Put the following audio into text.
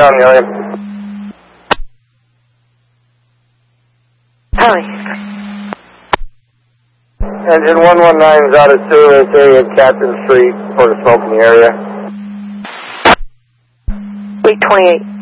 down the area. Tally. Engine 119 is out of 2 at Captain Street for the smoke in the area. Wait 28.